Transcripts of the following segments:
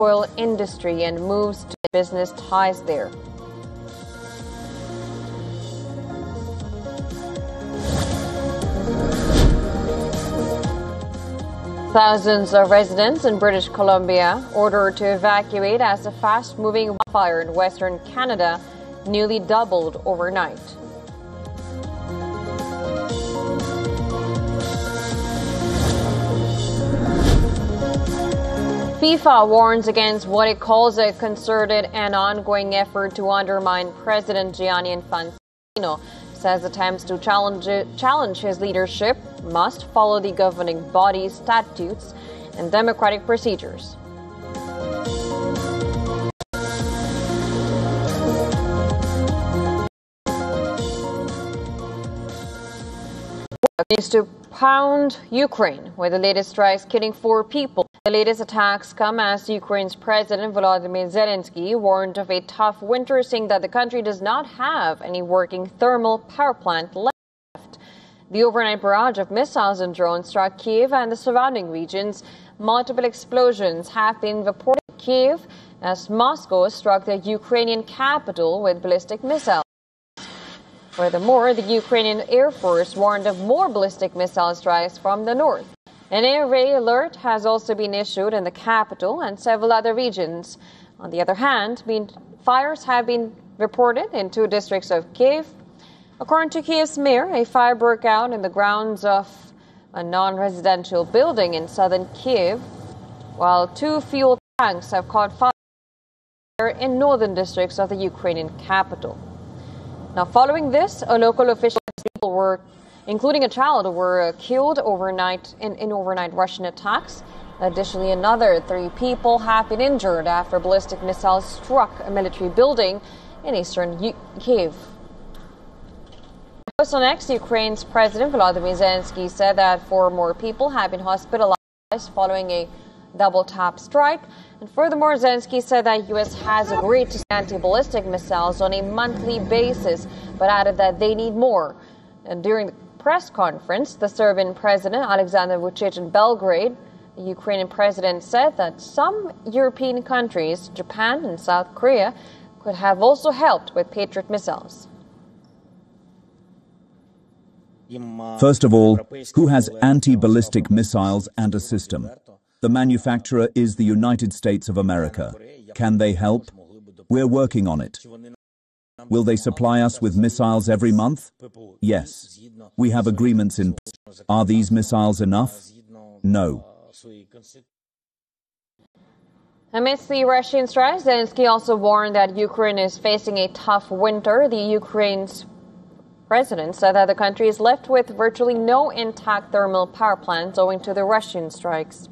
oil industry and moves to business ties there. Thousands of residents in British Columbia ordered to evacuate as a fast-moving wildfire in Western Canada nearly doubled overnight. FIFA warns against what it calls a concerted and ongoing effort to undermine President Gianni Infantino. Says attempts to challenge his leadership must follow the governing body's statutes and democratic procedures. Is to pound Ukraine, with the latest strikes killing 4 people. The latest attacks come as Ukraine's President Volodymyr Zelensky warned of a tough winter, saying that the country does not have any working thermal power plant left. The overnight barrage of missiles and drones struck Kyiv and the surrounding regions. Multiple explosions have been reported in Kyiv as Moscow struck the Ukrainian capital with ballistic missiles. Furthermore, the Ukrainian Air Force warned of more ballistic missile strikes from the north. An air raid alert has also been issued in the capital and several other regions. On the other hand, fires have been reported in 2 districts of Kyiv. According to Kyiv's mayor, a fire broke out in the grounds of a non-residential building in southern Kyiv, while 2 fuel tanks have caught fire in northern districts of the Ukrainian capital. Now, following this, a local official people including a child, were killed overnight in overnight Russian attacks. Additionally, another 3 people have been injured after ballistic missiles struck a military building in eastern Kyiv. On X, Ukraine's President Volodymyr Zelensky said that 4 more people have been hospitalized following a double-tap strike. And furthermore, Zelensky said that U.S. has agreed to anti-ballistic missiles on a monthly basis, but added that they need more. And during the press conference, the Serbian President Alexander Vučić in Belgrade, the Ukrainian president said that some European countries, Japan and South Korea, could have also helped with Patriot missiles. First of all, who has anti-ballistic missiles and a system? The manufacturer is the United States of America. Can they help? We're working on it. Will they supply us with missiles every month? Yes. We have agreements in place. Are these missiles enough? No. Amidst the Russian strikes, Zelensky also warned that Ukraine is facing a tough winter. The Ukraine's president said that the country is left with virtually no intact thermal power plants owing to the Russian strikes.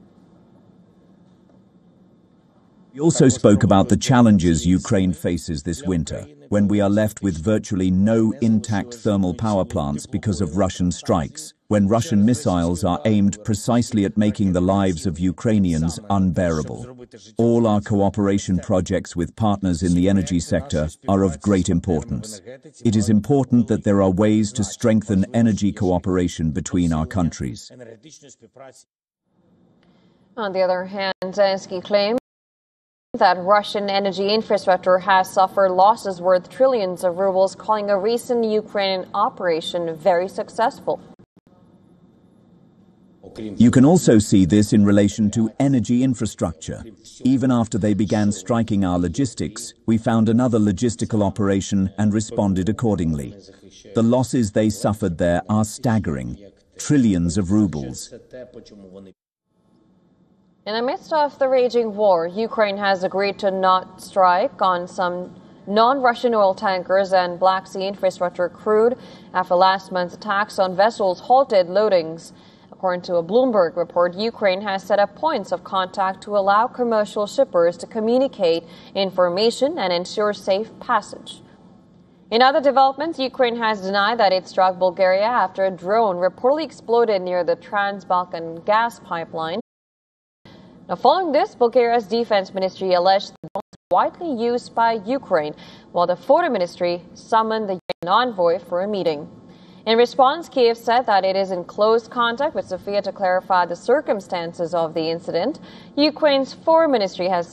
He also spoke about the challenges Ukraine faces this winter, when we are left with virtually no intact thermal power plants because of Russian strikes, when Russian missiles are aimed precisely at making the lives of Ukrainians unbearable. All our cooperation projects with partners in the energy sector are of great importance. It is important that there are ways to strengthen energy cooperation between our countries. On the other hand, Zelensky claimed that Russian energy infrastructure has suffered losses worth trillions of rubles, calling a recent Ukrainian operation very successful. You can also see this in relation to energy infrastructure. Even after they began striking our logistics, we found another logistical operation and responded accordingly. The losses they suffered there are staggering, trillions of rubles. In the midst of the raging war, Ukraine has agreed to not strike on some non-Russian oil tankers and Black Sea infrastructure crude after last month's attacks on vessels halted loadings. According to a Bloomberg report, Ukraine has set up points of contact to allow commercial shippers to communicate information and ensure safe passage. In other developments, Ukraine has denied that it struck Bulgaria after a drone reportedly exploded near the Trans-Balkan gas pipeline. Now, following this, Bulgaria's defense ministry alleged the drone was widely used by Ukraine, while the foreign ministry summoned the UN envoy for a meeting. In response, Kiev said that it is in close contact with Sofia to clarify the circumstances of the incident. Ukraine's foreign ministry has